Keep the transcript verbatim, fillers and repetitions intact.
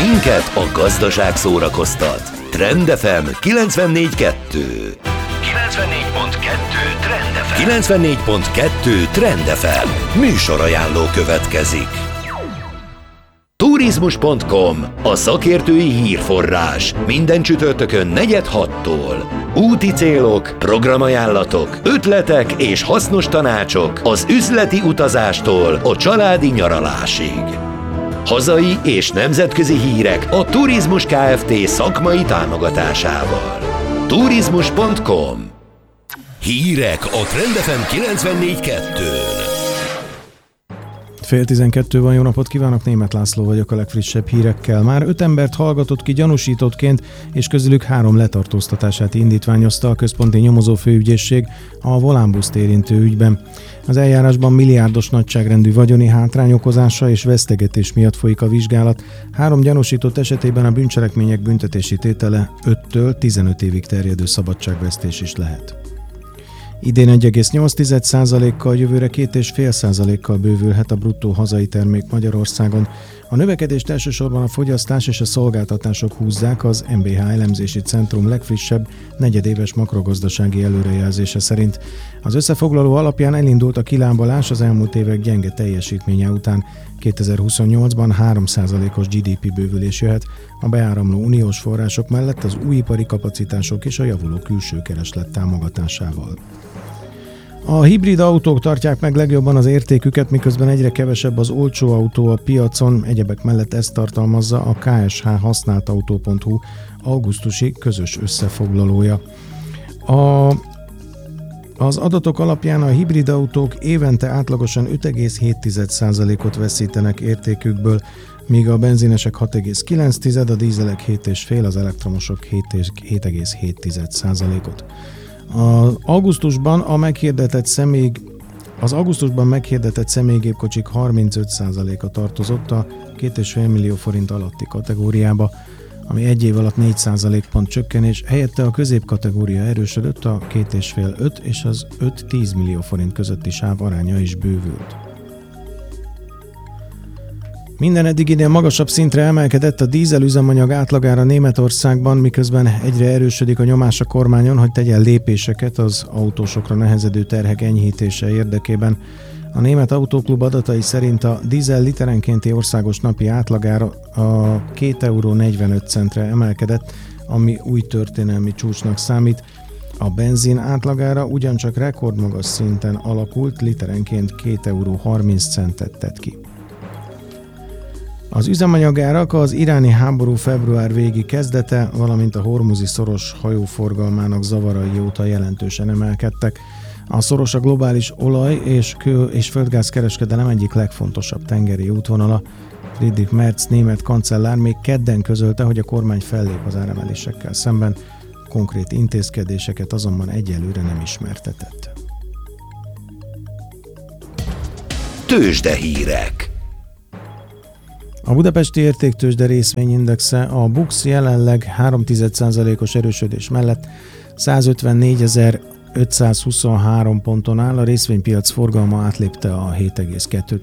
Minket a gazdaság szórakoztat. Trend ef em kilencvennégy kettő. kilencvennégy pont kettő Trend ef em. kilencvennégy pont kettő Trend ef em. Műsorajánló következik. Turizmus pont com, a szakértői hírforrás. Minden csütörtökön negyed hattól. Úti célok, programajánlatok, ötletek és hasznos tanácsok az üzleti utazástól a családi nyaralásig. Hazai és nemzetközi hírek a Turizmus Kft. Szakmai támogatásával. Turizmus pont com. Hírek a Trend ef em kilencvennégy kettőn. Fél tizenkettő van, jó napot kívánok, Németh László vagyok a legfrissebb hírekkel. Már öt embert hallgatott ki gyanúsítottként, és közülük három letartóztatását indítványozta a központi nyomozófőügyészség a Volánbuszt érintő ügyben. Az eljárásban milliárdos nagyságrendű vagyoni hátrány okozása és vesztegetés miatt folyik a vizsgálat. Három gyanúsított esetében a bűncselekmények büntetési tétele öttől tizenöt évig terjedő szabadságvesztés is lehet. Idén egy egész nyolc százalékkal, jövőre két egész öt százalékkal bővülhet a bruttó hazai termék Magyarországon. A növekedést elsősorban a fogyasztás és a szolgáltatások húzzák az em bé há elemzési centrum legfrissebb negyedéves makrogazdasági előrejelzése szerint. Az összefoglaló alapján elindult a kilábalás az elmúlt évek gyenge teljesítménye után. kétezer-huszonnyolcban három százalékos gé dé pé bővülés jöhet, a beáramló uniós források mellett az új ipari kapacitások és a javuló külső kereslet támogatásával. A hibrid autók tartják meg legjobban az értéküket, miközben egyre kevesebb az olcsó autó a piacon, egyebek mellett ezt tartalmazza a ká es há használtautó pont hú augusztusi közös összefoglalója. A Az adatok alapján a hibrid autók évente átlagosan öt egész hét százalékot veszítenek értékükből, míg a benzinesek hat egész kilenc, a dízelek hét egész öt, az elektromosok hét egész hét százalékot. Az augusztusban a meghirdetett személy, az augusztusban meghirdetett személygépkocsik harmincöt százaléka tartozott a két egész öt millió forint alatti kategóriába, ami egy év alatt négy százalékpont csökkenés, helyette a középkategória erősödött, a két egész öt és az öt-tíz millió forint közötti sáv aránya is bővült. Minden eddiginél magasabb szintre emelkedett a dízel üzemanyag átlagára Németországban, miközben egyre erősödik a nyomás a kormányon, hogy tegyen lépéseket az autósokra nehezedő terhek enyhítése érdekében. A Német Autóklub adatai szerint a dízel literenkénti országos napi átlagára a két egész negyvenöt centre emelkedett, ami új történelmi csúcsnak számít. A benzin átlagára ugyancsak rekordmagas szinten alakult, literenként két egész harminc centet tett ki. Az üzemanyagárak az iráni háború február végi kezdete, valamint a hormuzi szoros hajóforgalmának zavarai óta jelentősen emelkedtek. A szoros a globális olaj- és kő- és földgáz kereskedelem egyik legfontosabb tengeri útvonala. Friedrich Merz német kancellár még kedden közölte, hogy a kormány fellép az áremelésekkel szemben, konkrét intézkedéseket azonban egyelőre nem ismertetett. Tőzsdehírek. A budapesti értéktőzsde részvényindexe, a BUX jelenleg három egész egy százalékos erősödés mellett százötvennégyezer-ötszázhuszonhárom ponton áll, a részvénypiac forgalma átlépte a hét egész kettő